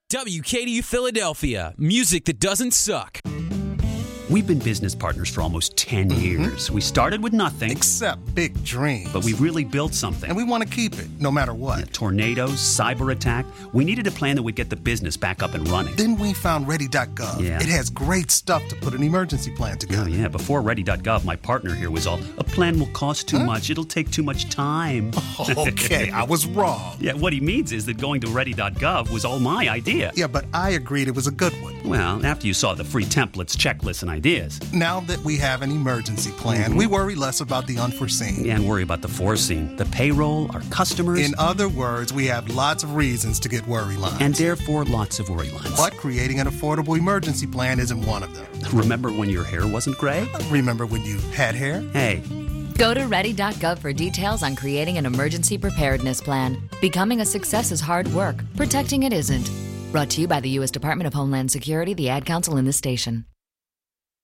WKDU Philadelphia, music that doesn't suck. We've been business partners for almost 10 years. We started with nothing. Except big dreams. But we've really built something. And we want to keep it, no matter what. Yeah, tornadoes, cyber attack. We needed a plan that would get the business back up and running. Then we found Ready.gov. Yeah. It has great stuff to put an emergency plan together. Oh, yeah. Before Ready.gov, my partner here was all, a plan will cost too much. It'll take too much time. Okay, I was wrong. Yeah, what he means is that going to Ready.gov was all my idea. Yeah, but I agreed it was a good one. Well, after you saw the free templates, checklists, and ideas. Now that we have an emergency plan, we worry less about the unforeseen. Yeah, and worry about the foreseen. The payroll, our customers. In other words, we have lots of reasons to get worry lines. And therefore, lots of worry lines. But creating an affordable emergency plan isn't one of them. Remember when your hair wasn't gray? Remember when you had hair? Hey. Go to ready.gov for details on creating an emergency preparedness plan. Becoming a success is hard work. Protecting it isn't. Brought to you by the U.S. Department of Homeland Security, the Ad Council, and this station.